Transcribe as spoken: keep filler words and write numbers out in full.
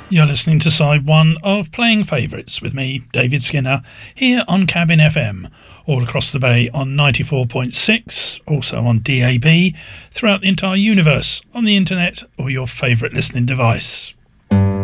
You're listening to side one of Playing Favourites with me, David Skinner, here on Cabin F M, all across the bay on ninety-four point six, also on D A B, throughout the entire universe, on the internet or your favourite listening device.